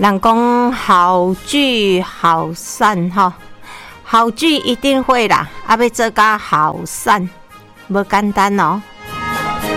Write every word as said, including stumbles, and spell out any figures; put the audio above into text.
人讲好聚好散吼，好聚一定会啦，啊要做甲好散，无简单哦。